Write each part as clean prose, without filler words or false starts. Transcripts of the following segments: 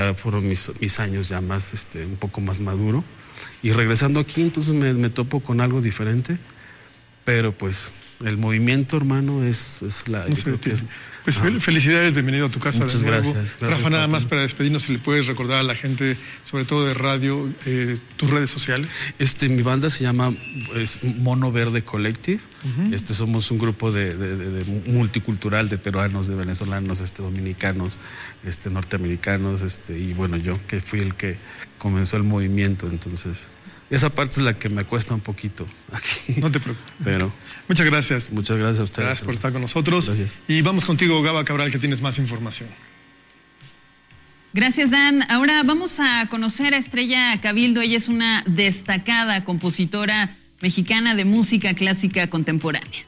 fueron mis años ya más, un poco más maduro. Y regresando aquí, entonces me topo con algo diferente, pero pues el movimiento, hermano, es la... No sé, pues felicidades, bienvenido a tu casa. Muchas de nuevo. gracias. Rafa, nada más para despedirnos, si le puedes recordar a la gente, sobre todo de radio, tus redes sociales. Mi banda se llama Mono Verde Collective. Somos un grupo de multicultural de peruanos, de venezolanos, dominicanos, norteamericanos, y bueno, yo que fui el que comenzó el movimiento, entonces esa parte es la que me cuesta un poquito aquí. No te preocupes. Pero muchas gracias. Muchas gracias a ustedes. Gracias por estar con nosotros. Gracias. Y vamos contigo, Gaba Cabral, que tienes más información. Gracias, Dan. Ahora vamos a conocer a Estrella Cabildo. Ella es una destacada compositora mexicana de música clásica contemporánea.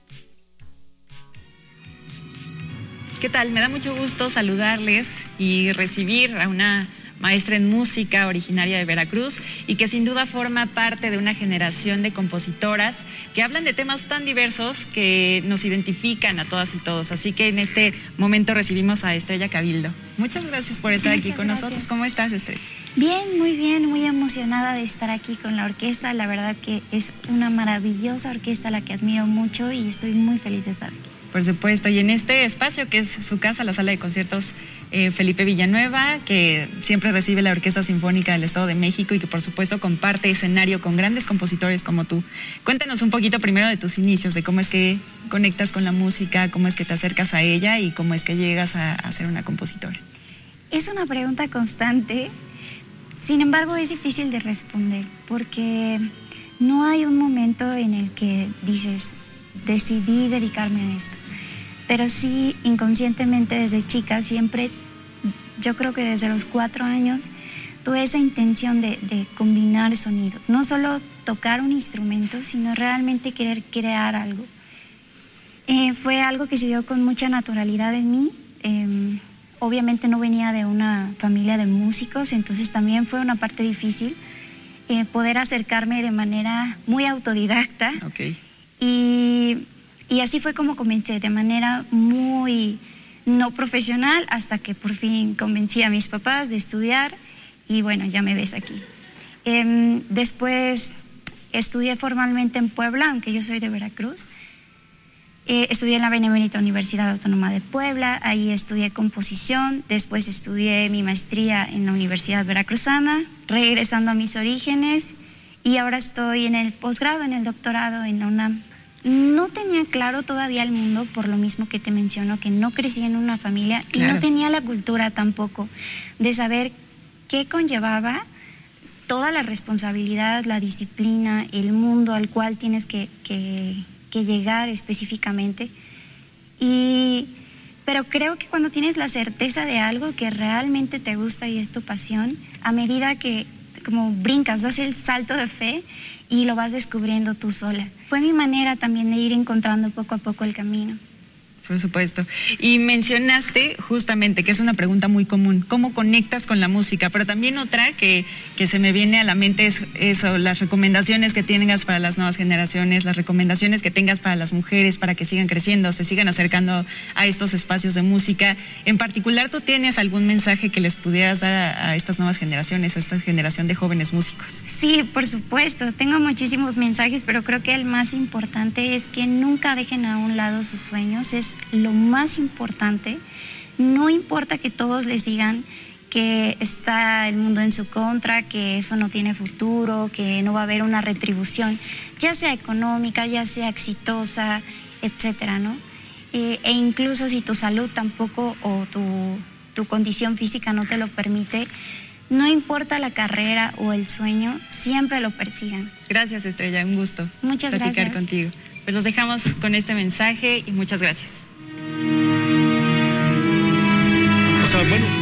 ¿Qué tal? Me da mucho gusto saludarles y recibir a una maestra en música originaria de Veracruz y que sin duda forma parte de una generación de compositoras que hablan de temas tan diversos que nos identifican a todas y todos. Así que en este momento recibimos a Estrella Cabildo. Muchas gracias por estar aquí con nosotros. ¿Cómo estás, Estrella? Bien, muy emocionada de estar aquí con la orquesta. La verdad que es una maravillosa orquesta a la que admiro mucho y estoy muy feliz de estar aquí. Por supuesto, y en este espacio que es su casa, la sala de conciertos Felipe Villanueva, que siempre recibe la Orquesta Sinfónica del Estado de México y que por supuesto comparte escenario con grandes compositores como tú. Cuéntanos un poquito primero de tus inicios, de cómo es que conectas con la música, cómo es que te acercas a ella y cómo es que llegas a ser una compositora. Es una pregunta constante, sin embargo es difícil de responder porque no hay un momento en el que dices, decidí dedicarme a esto. Pero sí, inconscientemente desde chica, siempre, yo creo que desde los 4 años, tuve esa intención de combinar sonidos. No solo tocar un instrumento, sino realmente querer crear algo. Fue algo que se dio con mucha naturalidad en mí. Obviamente no venía de una familia de músicos, entonces también fue una parte difícil poder acercarme de manera muy autodidacta. Okay. Y así fue como comencé, de manera muy no profesional, hasta que por fin convencí a mis papás de estudiar y bueno, ya me ves aquí. Después estudié formalmente en Puebla, aunque yo soy de Veracruz. Estudié en la Benemérita Universidad Autónoma de Puebla, ahí estudié composición, después estudié mi maestría en la Universidad Veracruzana, regresando a mis orígenes, y ahora estoy en el posgrado, en el doctorado en la UNAM. No tenía claro todavía el mundo, por lo mismo que te menciono, que no crecí en una familia. Claro. Y no tenía la cultura tampoco de saber qué conllevaba toda la responsabilidad, la disciplina, el mundo al cual tienes que llegar específicamente. Pero creo que cuando tienes la certeza de algo que realmente te gusta y es tu pasión, a medida que como brincas, das el salto de fe y lo vas descubriendo tú sola. Fue mi manera también de ir encontrando poco a poco el camino. Por supuesto. Y mencionaste justamente, que es una pregunta muy común, ¿cómo conectas con la música? Pero también otra que se me viene a la mente es eso, las recomendaciones que tengas para las nuevas generaciones, las recomendaciones que tengas para las mujeres, para que sigan creciendo, se sigan acercando a estos espacios de música. En particular, ¿tú tienes algún mensaje que les pudieras dar a estas nuevas generaciones, a esta generación de jóvenes músicos? Sí, por supuesto. Tengo muchísimos mensajes, pero creo que el más importante es que nunca dejen a un lado sus sueños. Es lo más importante. No importa que todos les digan que está el mundo en su contra, que eso no tiene futuro, que no va a haber una retribución, ya sea económica, ya sea exitosa, etcétera, ¿no? E incluso si tu salud tampoco o tu condición física no te lo permite, no importa la carrera o el sueño, siempre lo persigan. Gracias, Estrella, un gusto. Muchas platicar gracias. Contigo. Pues los dejamos con este mensaje y muchas gracias. O sea, bueno,